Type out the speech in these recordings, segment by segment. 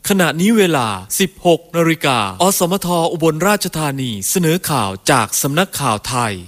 ขณะนี้เวลา 16 นาฬิกา อสมท อุบลราชธานีเสนอข่าวจากสำนักข่าวไทย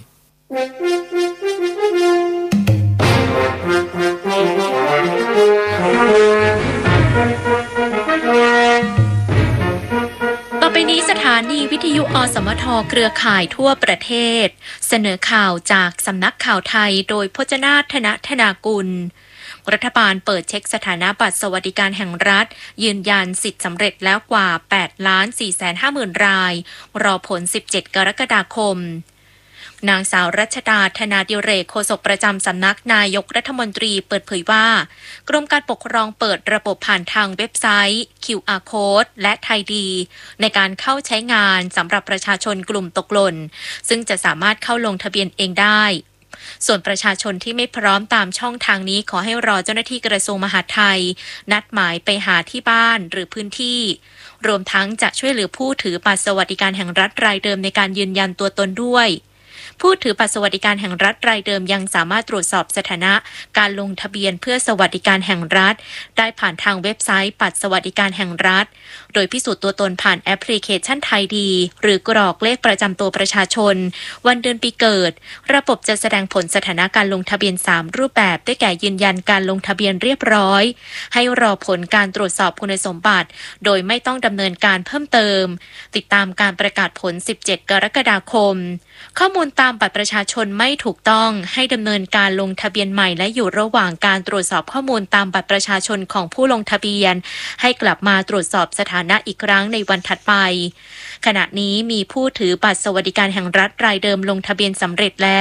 ต่อไปนี้สถานีวิทยุอสมทเครือข่ายทั่วประเทศเสนอข่าวจากสำนักข่าวไทยโดยพจนาถ ธนากุลรัฐบาลเปิดเช็คสถานะบัตรสวัสดิการแห่งรัฐยืนยันสิทธิสำเร็จแล้วกว่า 8,450,000 รายรอผล 17 กรกฎาคมนางสาวรัชดา ธนาดิเรกโฆษกประจำสำนักนายกรัฐมนตรีเปิดเผยว่ากรมการปกครองเปิดระบบผ่านทางเว็บไซต์ QR Code และไทยดีในการเข้าใช้งานสำหรับประชาชนกลุ่มตกหล่นซึ่งจะสามารถเข้าลงทะเบียนเองได้ส่วนประชาชนที่ไม่พร้อมตามช่องทางนี้ขอให้รอเจ้าหน้าที่กระทรวงมหาดไทยนัดหมายไปหาที่บ้านหรือพื้นที่รวมทั้งจะช่วยเหลือผู้ถือบัตรสวัสดิการแห่งรัฐรายเดิมในการยืนยันตัวตนด้วยผู้ถือบัตรสวัสดิการแห่งรัฐรายเดิมยังสามารถตรวจสอบสถานะการลงทะเบียนเพื่อสวัสดิการแห่งรัฐได้ผ่านทางเว็บไซต์บัตรสวัสดิการแห่งรัฐโดยพิสูจน์ตัวตนผ่านแอปพลิเคชันไทยดีหรือกรอกเลขประจำตัวประชาชนวันเดือนปีเกิดระบบจะแสดงผลสถานะการลงทะเบียน3รูปแบบได้แก่ยืนยันการลงทะเบียนเรียบร้อยให้รอผลการตรวจสอบคุณสมบัติโดยไม่ต้องดำเนินการเพิ่มเติมติดตามการประกาศผล17 กรกฎาคมข้อมูลตามบัตรประชาชนไม่ถูกต้องให้ดำเนินการลงทะเบียนใหม่และอยู่ระหว่างการตรวจสอบข้อมูลตามบัตรประชาชนของผู้ลงทะเบียนให้กลับมาตรวจสอบสถานะอีกครั้งในวันถัดไปขณะนี้มีผู้ถือบัตรสวัสดิการแห่งรัฐรายเดิมลงทะเบียนสำเร็จแล้ว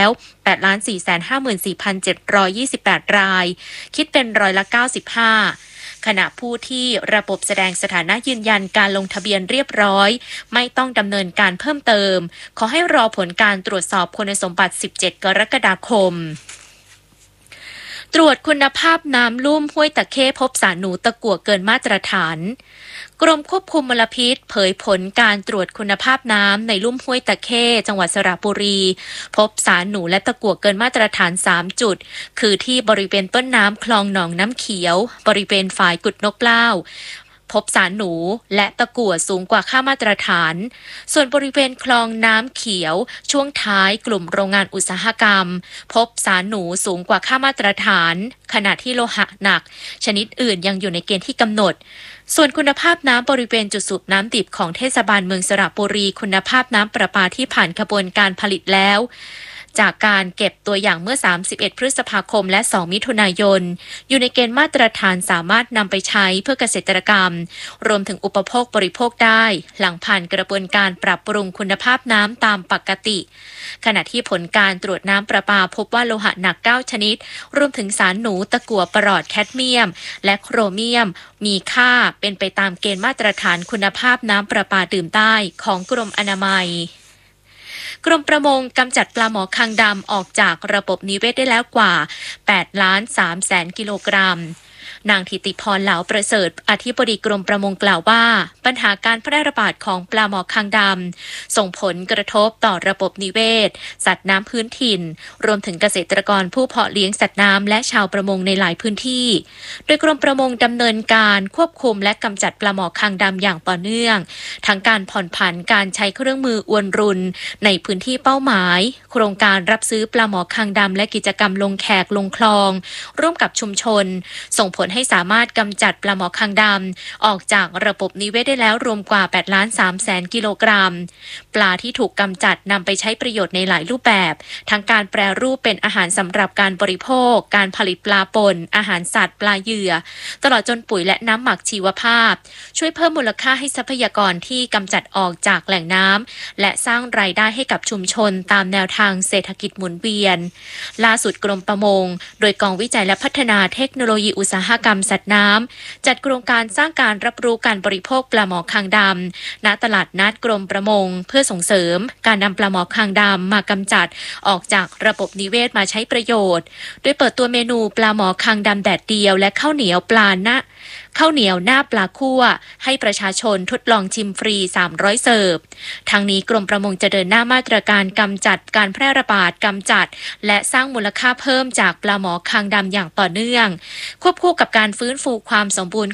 8,454,728 รายคิดเป็นร้อยละ 95ขณะผู้ที่ระบบแสดงสถานะยืนยันการลงทะเบียนเรียบร้อยไม่ต้องดำเนินการเพิ่มเติมขอให้รอผลการตรวจสอบคุณสมบัติ17 กรกฎาคมตรวจคุณภาพน้ำลุ่มห้วยตะเข้พบสารหนูตะกั่วเกินมาตรฐานกรมควบคุมมลพิษเผยผลการตรวจคุณภาพน้ำในลุ่มห้วยตะเข้จังหวัดสระบุรีพบสารหนูและตะกั่วเกินมาตรฐาน3จุดคือที่บริเวณต้นน้ำคลองหนองน้ำเขียวบริเวณฝายกุดนกเกล้าพบสารหนูและตะกั่วสูงกว่าค่ามาตรฐานส่วนบริเวณคลองน้ำเขียวช่วงท้ายกลุ่มโรงงานอุตสาหกรรมพบสารหนูสูงกว่าค่ามาตรฐานขณะที่โลหะหนักชนิดอื่นยังอยู่ในเกณฑ์ที่กำหนดส่วนคุณภาพน้ำบริเวณจุดสูบน้ำดิบของเทศบาลเมืองสระบุรีคุณภาพน้ำประปาที่ผ่านกระบวนการผลิตแล้วจากการเก็บตัวอย่างเมื่อ31 พฤษภาคมและ2 มิถุนายนอยู่ในเกณฑ์มาตรฐานสามารถนำไปใช้เพื่อเกษตรกรรมรวมถึงอุปโภคบริโภคได้หลังผ่านกระบวนการปรับปรุงคุณภาพน้ำตามปกติขณะที่ผลการตรวจน้ำประปาพบว่าโลหะหนัก9ชนิดรวมถึงสารหนูตะกั่วปลอดแคดเมียมและโครเมียมมีค่าเป็นไปตามเกณฑ์มาตรฐานคุณภาพน้ำประปาดื่มได้ของกรมอนามัยกรมประมงกำจัดปลาหมอคางดำออกจากระบบนิเวศได้แล้วกว่า 8,300,000 กิโลกรัมนางธิติพรเหลาประเสริฐอธิบดีกรมประมงกล่าวว่าปัญหาการแพร่ระบาดของปลาหมอคางดำส่งผลกระทบต่อระบบนิเวศสัตว์น้ำพื้นถิ่นรวมถึงเกษตรกรผู้เพาะเลี้ยงสัตว์น้ำและชาวประมงในหลายพื้นที่โดยกรมประมงดำเนินการควบคุมและกำจัดปลาหมอคางดำอย่างต่อเนื่องทั้งการผ่อนผันการใช้เครื่องมืออวนรุนในพื้นที่เป้าหมายโครงการรับซื้อปลาหมอคางดำและกิจกรรมลงแขกลงคลองร่วมกับชุมชนส่งผลให้สามารถกำจัดปลาหมอคางดำออกจากระบบนิเวศได้แล้วรวมกว่า 8,300,000 กิโลกรัมปลาที่ถูกกำจัดนำไปใช้ประโยชน์ในหลายรูปแบบทั้งการแปรรูปเป็นอาหารสำหรับการบริโภคการผลิตปลาป่นอาหารสัตว์ปลาเหยื่อตลอดจนปุ๋ยและน้ำหมักชีวภาพช่วยเพิ่มมูลค่าให้ทรัพยากรที่กำจัดออกจากแหล่งน้ำและสร้างรายได้ให้กับชุมชนตามแนวทางเศรษฐกิจหมุนเวียนล่าสุดกรมประมงโดยกองวิจัยและพัฒนาเทคโนโลยีอุตสาหกรรมสัตว์น้ำจัดโครงการสร้างการรับรู้การบริโภคปลาหมอคางดำณตลาดนัดกรมประมงเพื่อส่งเสริมการนำปลาหมอคางดำมากำจัดออกจากระบบนิเวศมาใช้ประโยชน์โดยเปิดตัวเมนูปลาหมอคางดำแดดเดียวและข้าวเหนียวข้าวเหนียวหน้าปลาคั่วให้ประชาชนทดลองชิมฟรี300เสิร์ฟทางนี้กรมประมงจะเดินหน้ามาตรการกำจัดการแพร่ระบาดกำจัดและสร้างมูลค่าเพิ่มจากปลาหมอคางดำอย่างต่อเนื่องควบคู่กับการฟื้นฟูความสมบูรณ์